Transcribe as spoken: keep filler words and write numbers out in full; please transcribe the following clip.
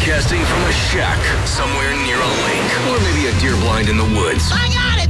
Broadcasting from a shack somewhere near a lake or maybe a deer blind in the woods. I got it!